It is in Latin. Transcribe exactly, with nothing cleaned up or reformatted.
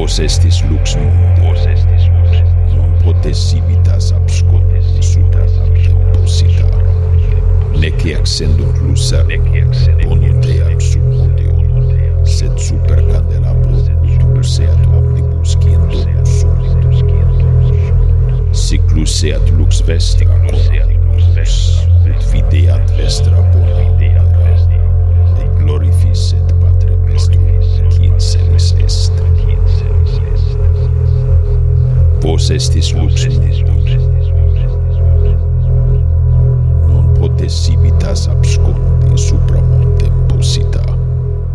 Vos estis lux mundi, non potesibitas absconsuta temposita, nec accendunt lucer ponunteam sub modio, sed super candelabro ut luceat omnibus qui in domus sunt. Sic luceat lux vestra coramus, ut videat vestra bona opera, et glorificet Patre Vestrum qui in celis est. Vos estis lux mundi, non potesibitas abscondere.